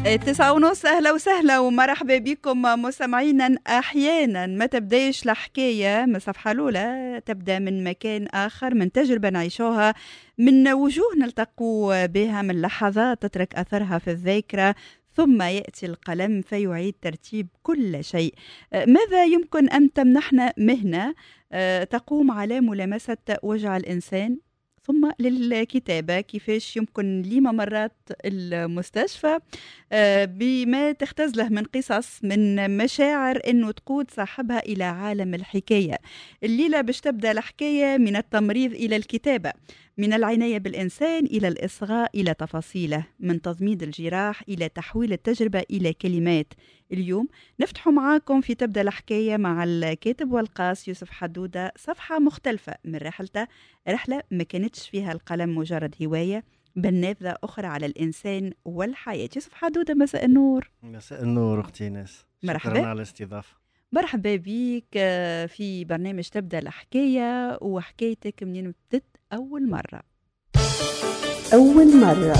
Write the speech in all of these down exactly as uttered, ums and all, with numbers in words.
تسعة ونص. أهلا وسهلا ومرحبا بكم مستمعينا. أحيانا ما تبداش الحكاية من صفحة الأولى، تبدأ من مكان آخر، من تجربة نعيشوها، من وجوه نلتقوا بها، من لحظات تترك أثرها في الذاكرة، ثم يأتي القلم فيعيد ترتيب كل شيء. ماذا يمكن أن تمنحنا مهنة تقوم على ملامسة وجع الإنسان؟ ثم للكتابة، كيفاش يمكن لما مرات المستشفى بما تختزله من قصص، من مشاعر، أنه تقود صاحبها إلى عالم الحكاية. الليلة باش تبدأ الحكاية من التمريض إلى الكتابة، من العناية بالإنسان إلى الإصغاء إلى تفاصيله، من تضميد الجراح إلى تحويل التجربة إلى كلمات. اليوم نفتح معاكم في تبدأ الحكاية مع الكاتب والقاص يوسف حدودة صفحة مختلفة من رحلته، رحلة ما كانتش فيها القلم مجرد هواية، بل نافذة أخرى على الإنسان والحياة. يوسف حدودة، مساء النور. مساء النور أختي ناس، مرحبا. شكرا على الاستضافة. مرحبا بيك في برنامج تبدأ الحكاية. وحكايتك منين بدت أول مرة؟ أول مرة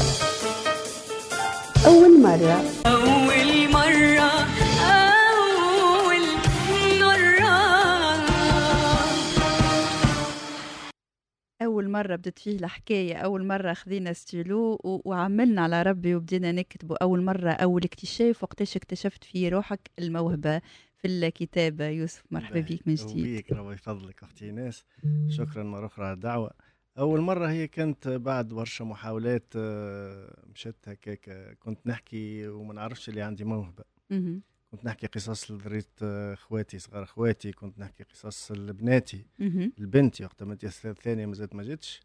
أول مرة أول مرة أول مرة أول مرة بدت فيه الحكاية، أول مرة خذينا ستيلو وعملنا على ربي وبدينا نكتبه. أول مرة، أول اكتشاف، وقتاش اكتشفت في روحك الموهبة في الكتابة؟ يوسف، مرحبا بيك من جديد. بيك، ربي يفضلك أختي ناس، شكرا مرة أخرى على الدعوة. أول مرة هي كانت بعد ورشة محاولات مشت هكاك، كنت نحكي وما نعرفش اللي عندي موهبة. مهم. كنت نحكي قصص لذريت اخواتي صغار، اخواتي كنت نحكي قصص لبناتي، مهم. البنتي وقت ما الثالث الثانية مازالت ما جتش.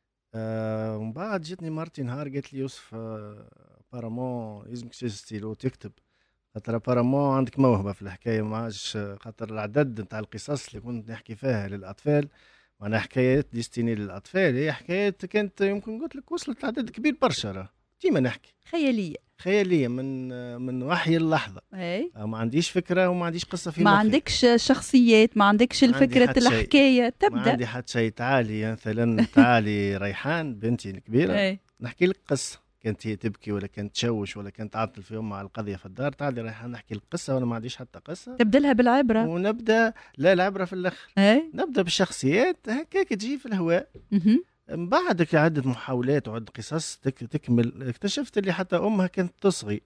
آه ومن بعد جتني مرتي نهار قالت لي يوسف آه بارامون لازمك تشتري ستيلو وتكتب، خاطر بارامون عندك موهبة في الحكاية. ما عادش خاطر العدد نتاع القصص اللي كنت نحكي فيها للأطفال، وانا حكايات ديستيني للأطفال، هي حكايات كانت يمكن قلت لك وصلت لعدد كبير برشا، راه ديما نحكي خيالية خيالية من من وحي اللحظة. أي. ما عنديش فكرة وما عنديش قصة في ما مخي. عندكش شخصيات، ما عندكش ما عندي الفكرة حتى شيء. الحكاية، تبدأ ما عندي حتى شيء. تعالي مثلا تعالي ريحان بنتي الكبيرة، أي. نحكي لك قصة، كانت هي تبكي ولا كانت تشوش ولا كانت تعطل في يوم مع القضية في الدار، تعالي ريحان نحكي لك قصة وانا ما عنديش حتى قصة. تبدأ لها بالعبرة. ونبدأ لا العبرة في الأخر. أي. نبدأ بالشخصيات هكاك تجي في الهواء. مهم. من بعد عدة محاولات وعدة قصص تك تكمل، اكتشفت اللي حتى أمها كانت تصغي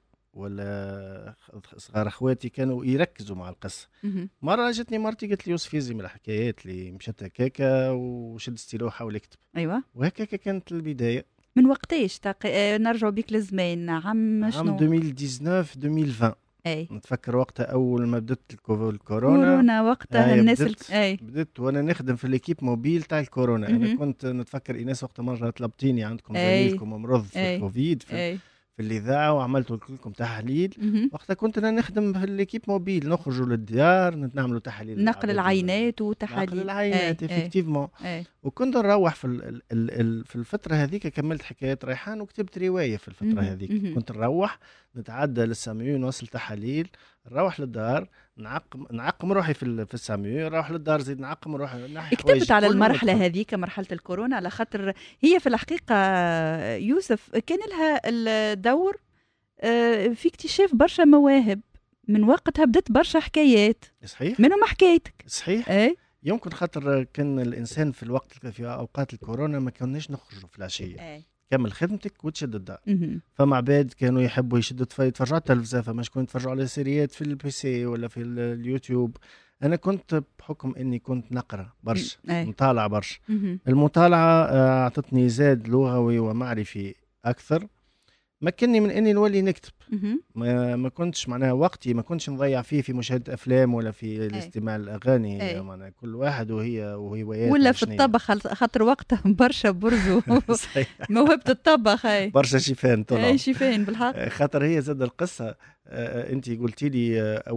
ولا صغار أخواتي كانوا يركزوا مع القصة. مهم. مرة جتني مرتي قالت لي يوسف يزي من الحكايات اللي مشت هكاكا وشد ستيلو حاول يكتب، أيوة. وهكاكا كانت البداية. من وقتاش تق... آه، نرجع بيك للزمان، عام عام شنو؟ ألفين وتسعطاش ألفين وعشرين. أي. نتفكر وقتها أول ما بدت الكو- الكورونا. كورونا وقتها أي الناس بدت, ال... أي. بدت وأنا نخدم في الإكيب موبيل تاع الكورونا. مهم. أنا كنت نتفكر إيناس وقت مرة طلبتيني عندكم أي. زميلكم مرض في أي. الكوفيد في أي. في الإذاعة، وعملت لكم تحليل. مهم. وقتها كنت أنا نخدم في الإكيب موبيل، نخرجوا للديار نعملوا تحاليل، نقل العينات وتحاليل. نقل العينات إفكتيفمون. وكنت نروح في ال ال ال في الفترة هذيك كملت حكاية ريحان وكتبت رواية في الفترة مهم. هذيك. مهم. كنت نروح نتعدى للساميو نوصل تحاليل، نروح للدار نعقم نعقم روحي في ال- في الساميو، نروح للدار زيد نعقم روحي نحي حوايج. كتبت على كل المرحلة ندخل. هذيك، مرحلة الكورونا، على خاطر هي في الحقيقة يوسف كان لها الدور آه، في اكتشاف برشا مواهب. من وقتها بدت برشا حكايات، صحيح منهم حكايتك. صحيح. اي. يمكن خاطر كان الانسان في الوقت في اوقات الكورونا ما كناش نخرجوا في العشيه، اي. كمل خدمتك وتشد الدار. مهم. فما عباد كانوا يحبوا يشدوا يتفرجوا على التلفزه، فما شكون يتفرجوا على سيريات في البي سي ولا في ال- اليوتيوب. انا كنت بحكم اني كنت نقرا برشا، أي. مطالع برشا. مهم. المطالعه آه، اعطتني زاد لغوي ومعرفي اكثر، مكنني من اني نولي نكتب. مهم. ما, ما كنتش معناها وقتي ما كنتش نضيع فيه في مشاهدة أفلام ولا في الاستماع للأغاني. أي. هي معناها كل واحد وهي وهوايات ولا في الطبخ، خاطر وقتها برشا برزو موهبة الطبخ. اي. برشا شيفان طلعوا. اي شيفين بالحق. خاطر هي زاد القصة. آه، انت قلتي لي آه،